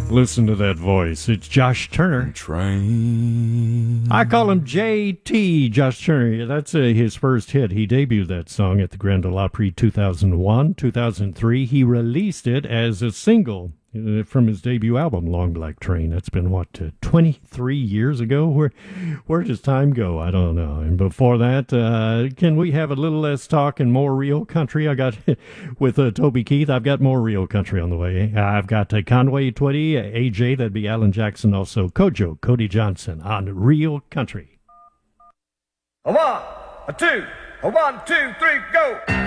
Listen to that voice. It's Josh Turner. Train. I call him JT, Josh Turner. That's his first hit. He debuted that song at the Grand Ole Opry 2001. 2003, he released it as a single from his debut album, Long Black Train. That's been, 23 years ago? Where does time go? I don't know. And before that, can we have a little less talk and more real country? I got, with Toby Keith, I've got more real country on the way. I've got Conway Twitty, AJ, that'd be Alan Jackson, also Kojo, Cody Johnson on Real Country. A 1, a 2, a 1, 2, 3, go!